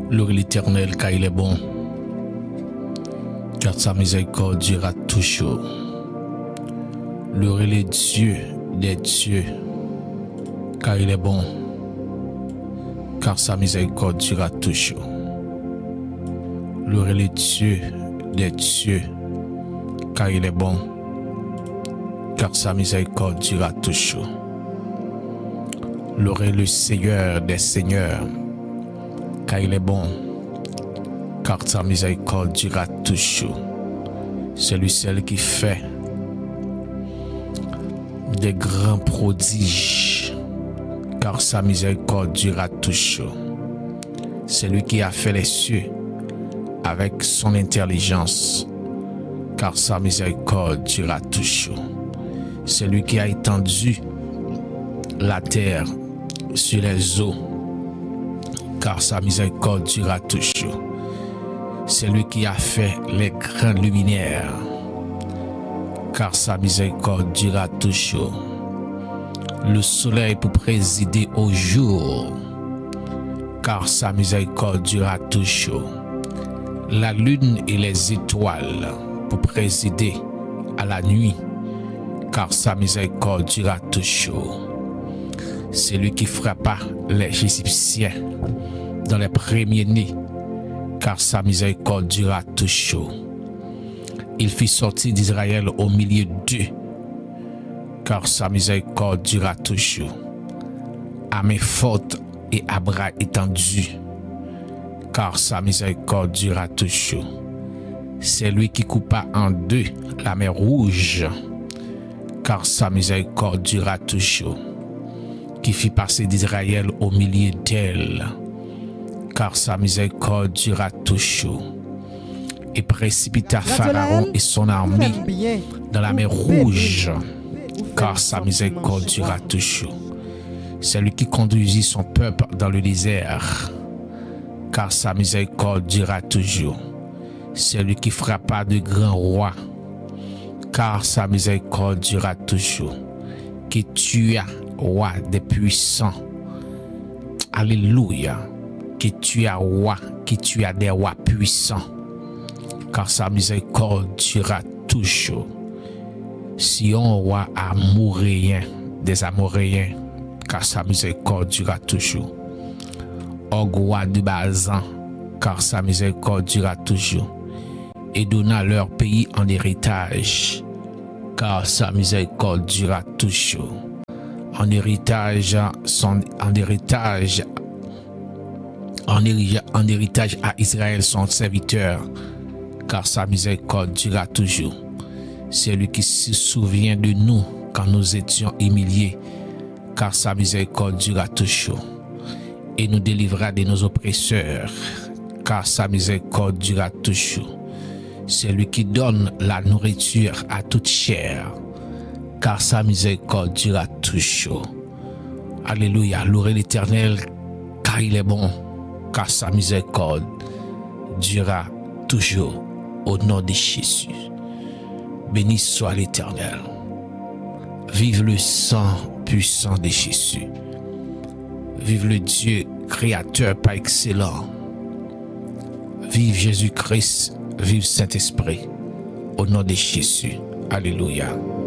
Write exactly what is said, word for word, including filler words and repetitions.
Louez l'Éternel car il est bon, car sa miséricorde durera toujours. Louez le Dieu des dieux, car il est bon, car sa miséricorde durera toujours. Louez le Dieu des dieux, car il est bon, car sa miséricorde durera toujours. Louez le Seigneur des seigneurs, car il est bon, car sa miséricorde durera toujours. C'est lui seul qui fait des grands prodiges, car sa miséricorde durera toujours. C'est lui qui a fait les cieux avec son intelligence, car sa miséricorde durera toujours. C'est lui qui a étendu la terre sur les eaux, car sa miséricorde durera toujours. C'est lui qui a fait les grands luminaires, car sa miséricorde durera toujours. Le soleil pour présider au jour, car sa miséricorde durera toujours. La lune et les étoiles pour présider à la nuit, car sa miséricorde durera toujours. C'est lui qui frappa les Égyptiens dans les premiers-nés, car sa miséricorde durera toujours. Il fit sortir d'Israël au milieu d'eux, car sa miséricorde durera toujours. À main forte et à bras étendus, car sa miséricorde durera toujours. C'est lui qui coupa en deux la mer rouge, car sa miséricorde durera toujours. Qui fit passer d'Israël au milieu d'elle, car sa miséricorde durera toujours. Et précipita Pharaon et son armée dans la mer rouge, car sa miséricorde durera toujours. C'est lui qui conduisit son peuple dans le désert, car sa miséricorde durera toujours. C'est lui qui frappa de grands rois, car sa miséricorde durera toujours. Qui tua roi des puissants, alléluia, qui tua roi, qui tua des rois puissants, car sa miséricorde durera toujours. Sion, roi amoréen des Amoréens, car sa miséricorde durera toujours. Og, roi de Bazan, car sa miséricorde durera toujours. Et donna leur pays en héritage, car sa miséricorde durera toujours. En héritage, son, en héritage, en héritage, en héritage à Israël son serviteur, car sa miséricorde durera toujours. C'est lui qui se souvient de nous quand nous étions humiliés, car sa miséricorde durera toujours. Et nous délivrera de nos oppresseurs, car sa miséricorde durera toujours. C'est lui qui donne la nourriture à toute chair, car sa miséricorde durera toujours. Alléluia, louez l'Éternel, car il est bon, car sa miséricorde durera toujours. Au nom de Jésus, béni soit l'Éternel. Vive le sang puissant de Jésus. Vive le Dieu créateur par excellence. Vive Jésus-Christ. Vive Saint-Esprit, au nom de Jésus. Alléluia.